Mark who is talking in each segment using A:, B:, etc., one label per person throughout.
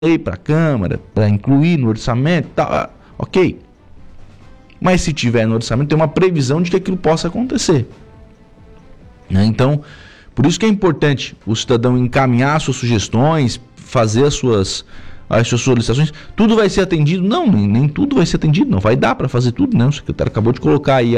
A: para a Câmara, para incluir no orçamento, tá, ok. Mas se tiver no orçamento, tem uma previsão de que aquilo possa acontecer. Né? Então, por isso que é importante o cidadão encaminhar suas sugestões, fazer as suas solicitações. Tudo vai ser atendido? Não, nem tudo vai ser atendido, não vai dar para fazer tudo, não. O secretário acabou de colocar aí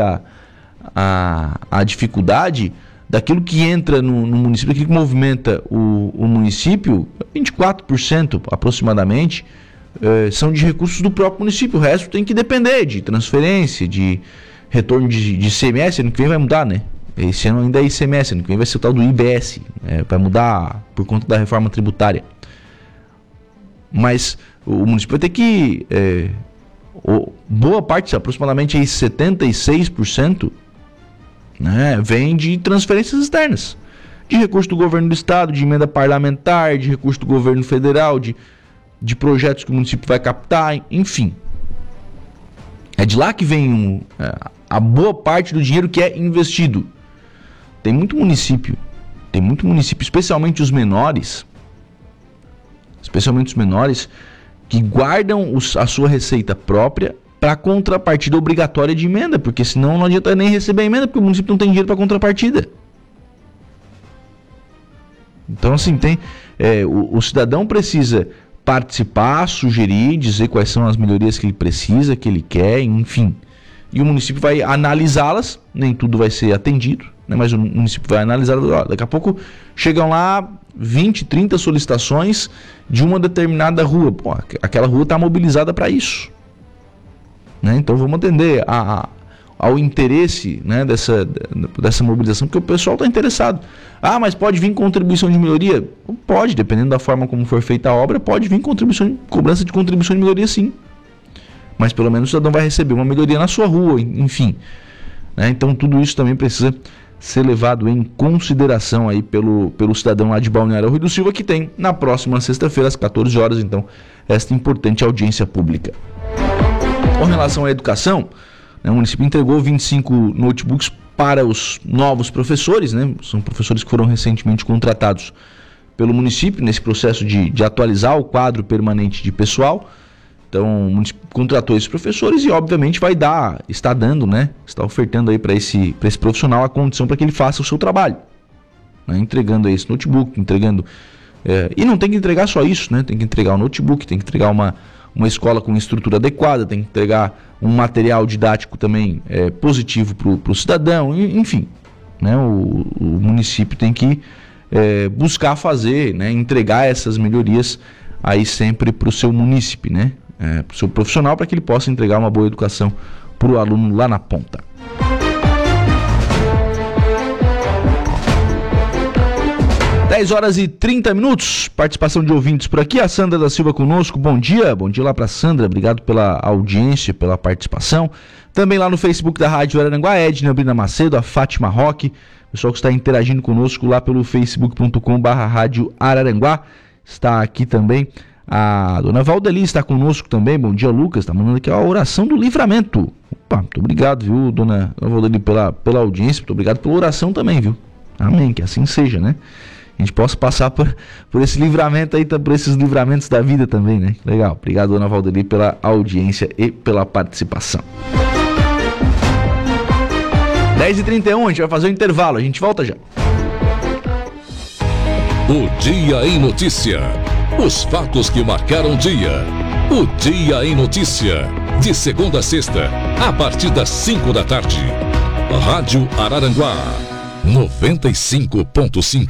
A: a dificuldade daquilo que entra no município, daquilo que movimenta o município, 24% aproximadamente, são de recursos do próprio município. O resto tem que depender de transferência, de retorno de ICMS. Ano que vem vai mudar, né? Esse ano ainda é ICMS, ano que vem vai ser o tal do IBS, vai mudar por conta da reforma tributária. Mas o município vai ter que, boa parte, aproximadamente aí 76%, né, vem de transferências externas, de recurso do governo do estado, de emenda parlamentar, de recurso do governo federal, de projetos que o município vai captar, enfim. É de lá que vem a boa parte do dinheiro que é investido. Tem muito município, especialmente os menores, que guardam a sua receita própria para contrapartida obrigatória de emenda, porque senão não adianta nem receber a emenda, porque o município não tem dinheiro para contrapartida. Então, assim, o cidadão precisa participar, sugerir, dizer quais são as melhorias que ele precisa, que ele quer, enfim. E o município vai analisá-las, nem tudo vai ser atendido, né, mas o município vai analisá-las. Daqui a pouco chegam lá 20, 30 solicitações de uma determinada rua. Pô, aquela rua está mobilizada para isso. Né? Então vamos atender ao interesse, né, dessa mobilização, porque o pessoal está interessado. Ah, mas pode vir contribuição de melhoria? Pode, dependendo da forma como for feita a obra, pode vir cobrança de contribuição de melhoria, sim. Mas pelo menos o cidadão vai receber uma melhoria na sua rua, enfim. Né? Então tudo isso também precisa ser levado em consideração aí pelo cidadão lá de Balneário Rui do Silva, que tem na próxima sexta-feira às 14 horas, então, esta importante audiência pública. Com relação à educação, né, o município entregou 25 notebooks para os novos professores, né? São professores que foram recentemente contratados pelo município nesse processo de atualizar o quadro permanente de pessoal. Então, o município contratou esses professores e, obviamente, está dando, né? Está ofertando aí para esse profissional a condição para que ele faça o seu trabalho. Né? Entregando aí esse notebook, e não tem que entregar só isso, né? Tem que entregar o notebook, tem que entregar uma escola com estrutura adequada, tem que entregar um material didático também positivo para o cidadão, enfim. Né? O município tem que buscar fazer, né? Entregar essas melhorias aí sempre para o seu munícipe, né? Para o seu profissional, para que ele possa entregar uma boa educação para o aluno lá na ponta. 10h30, participação de ouvintes por aqui, a Sandra da Silva conosco, bom dia lá para Sandra, obrigado pela audiência, pela participação. Também lá no Facebook da Rádio Araranguá, Edna Brina Macedo, a Fátima Roque, pessoal que está interagindo conosco lá pelo facebook.com/Rádio Araranguá, está aqui também a dona Valdeli, está conosco também, bom dia Lucas, está mandando aqui a oração do livramento. Opa, muito obrigado, viu, dona Valdeli, pela audiência, muito obrigado pela oração também, viu, amém, que assim seja, né? A gente possa passar por esse livramento aí, por esses livramentos da vida também, né? Legal. Obrigado, dona Valdeli, pela audiência e pela participação. 10h31, a gente vai fazer um intervalo. A gente volta já.
B: O Dia em Notícia. Os fatos que marcaram o dia. O Dia em Notícia. De segunda a sexta, a partir das 5 da tarde. Rádio Araranguá 95.5.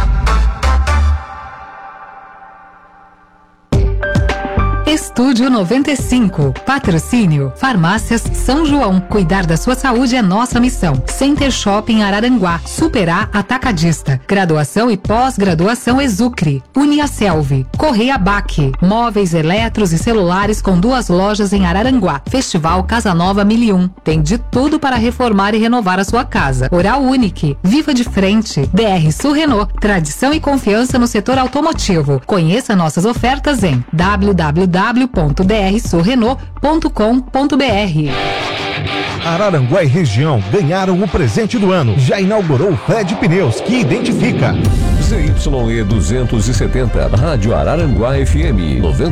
C: Estúdio 95. Patrocínio Farmácias São João. Cuidar da sua saúde é nossa missão. Center Shopping Araranguá. Superar Atacadista. Graduação e pós-graduação Exucre. Uniaselv. Correia Baque. Móveis, eletros e celulares com 2 lojas em Araranguá. Festival Casa Nova 1001. Tem de tudo para reformar e renovar a sua casa. Oral Unique. Viva de Frente. DR Sul Renault. Tradição e confiança no setor automotivo. Conheça nossas ofertas em www.drsurrenault.com.br.
D: Araranguá e região ganharam o presente do ano. Já inaugurou o Fred Pneus, que identifica ZYE 270, Rádio Araranguá FM 90.